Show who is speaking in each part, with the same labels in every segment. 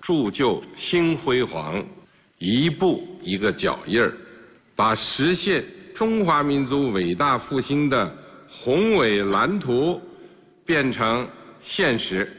Speaker 1: 铸就新辉煌，一步一个脚印儿，把实现中华民族伟大复兴的宏伟蓝图变成现实。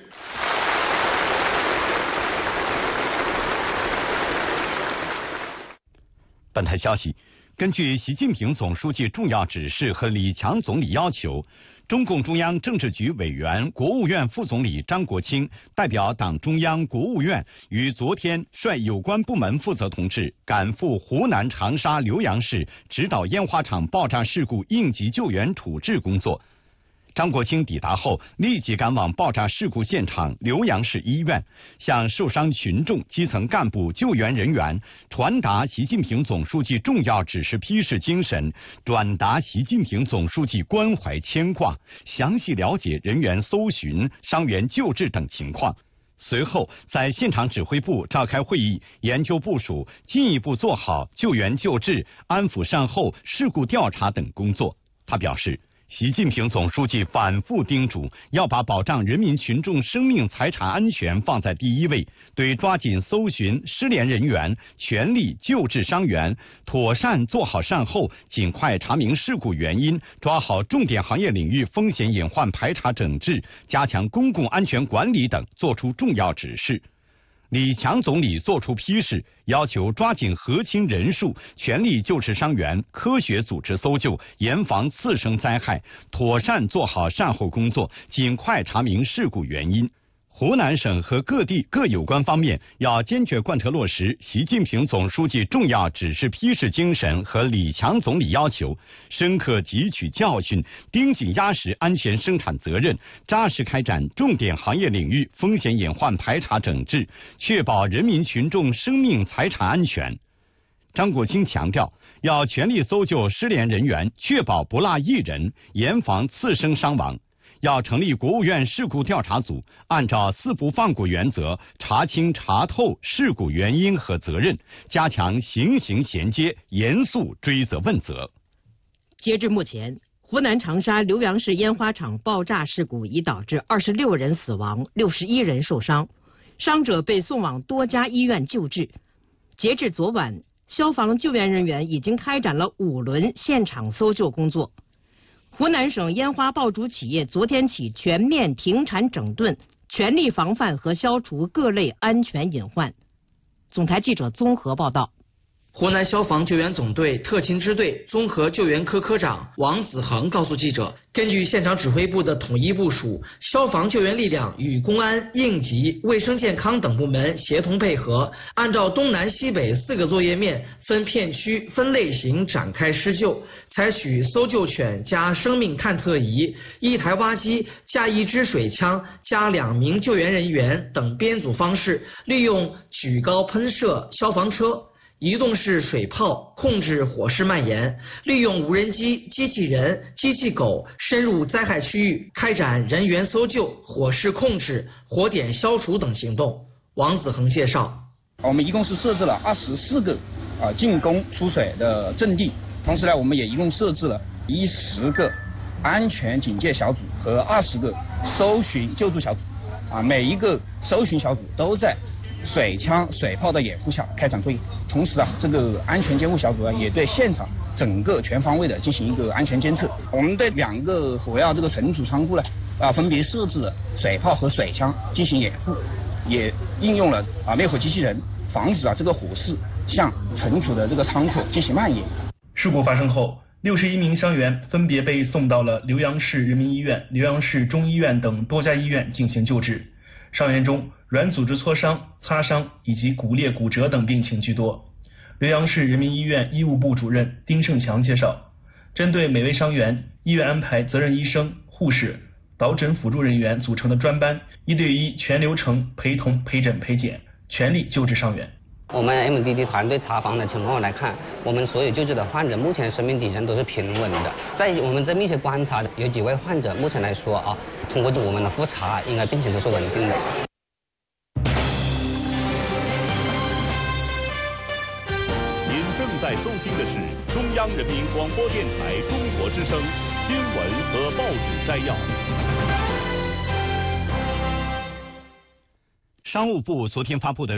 Speaker 2: 本台消息，根据习近平总书记重要指示和李强总理要求，中共中央政治局委员、国务院副总理张国清代表党中央、国务院于昨天率有关部门负责同志赶赴湖南长沙浏阳市指导烟花厂爆炸事故应急救援处置工作。张国清抵达后，立即赶往爆炸事故现场浏阳市医院，向受伤群众、基层干部、救援人员传达习近平总书记重要指示批示精神，转达习近平总书记关怀牵挂，详细了解人员搜寻、伤员救治等情况。随后，在现场指挥部召开会议，研究部署进一步做好救援救治、安抚善后、事故调查等工作。他表示，习近平总书记反复叮嘱，要把保障人民群众生命财产安全放在第一位，对抓紧搜寻失联人员、全力救治伤员、妥善做好善后、尽快查明事故原因、抓好重点行业领域风险隐患排查整治、加强公共安全管理等作出重要指示。李强总理作出批示，要求抓紧核清人数，全力救治伤员，科学组织搜救，严防次生灾害，妥善做好善后工作，尽快查明事故原因。湖南省和各地各有关方面要坚决贯彻落实习近平总书记重要指示批示精神和李强总理要求，深刻汲取教训，盯紧压实安全生产责任，扎实开展重点行业领域风险隐患排查整治，确保人民群众生命财产安全。张国清强调，要全力搜救失联人员，确保不落一人，严防次生伤亡。要成立国务院事故调查组，按照四不放过原则，查清查透事故原因和责任，加强刑刑衔接，严肃追责问责。
Speaker 3: 截至目前，湖南长沙浏阳市烟花厂爆炸事故已导致26人死亡，61人受伤，伤者被送往多家医院救治。截至昨晚，消防救援人员已经开展了5轮现场搜救工作。湖南省烟花爆竹企业昨天起全面停产整顿，全力防范和消除各类安全隐患。总台记者综合报道。
Speaker 4: 湖南消防救援总队特勤支队综合救援科科长王子恒告诉记者，根据现场指挥部的统一部署，消防救援力量与公安、应急、卫生健康等部门协同配合，按照东南西北4个作业面，分片区、分类型展开施救，采取搜救犬加生命探测仪、1台挖机加1支水枪加2名救援人员等编组方式，利用举高喷射消防车、移动式水炮控制火势蔓延，利用无人机、机器人、机器狗深入灾害区域，开展人员搜救、火势控制、火点消除等行动。王子恒介绍，
Speaker 5: 我们一共是设置了24个进攻出水的阵地，同时呢，我们也一共设置了10个安全警戒小组和20个搜寻救助小组，每一个搜寻小组都在水枪、水炮的掩护下开展作业。同时这个安全监护小组也对现场整个全方位的进行一个安全监测。我们对2个火药这个存储仓库呢，分别设置了水炮和水枪进行掩护，也应用了灭火机器人，防止这个火势向存储的这个仓库进行蔓延。
Speaker 6: 事故发生后，61名伤员分别被送到了浏阳市人民医院、浏阳市中医院等多家医院进行救治。伤员中，软组织挫伤、擦伤以及骨裂、骨折等病情居多。浏阳市人民医院医务部主任丁胜强介绍，针对每位伤员，医院安排责任医生、护士、导诊辅助人员组成的专班，1对1全流程陪同、陪诊、陪检，全力救治伤员。
Speaker 7: 我们 MDD 团队查房的情况来看，我们所有救治的患者目前生命体征都是平稳的。在我们这密切观察的有几位患者，目前来说通过我们的复查，应该病情都是稳定的。
Speaker 8: 您正在收听的是中央人民广播电台中国之声新闻和报纸摘要。
Speaker 2: 商务部昨天发布的